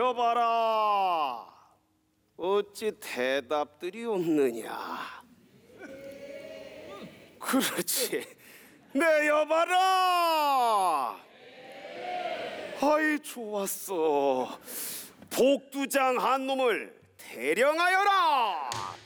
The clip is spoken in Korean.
여봐라, 어찌 대답들이 없느냐. 그렇지, 내 여봐라. 아이, 좋았어. 복두장 한 놈을 대령하여라.